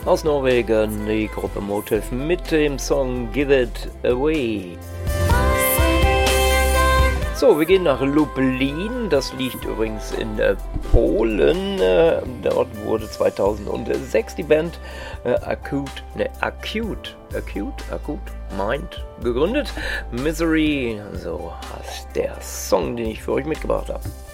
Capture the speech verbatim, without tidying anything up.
Aus Norwegen die Gruppe Motive mit dem Song Give It Away. So, wir gehen nach Lublin, das liegt übrigens in äh, Polen. Äh, dort wurde zweitausendsechs die Band äh, Acute, ne, Acute, Acute, Acute Mind gegründet. Misery, so heißt der Song, den ich für euch mitgebracht habe.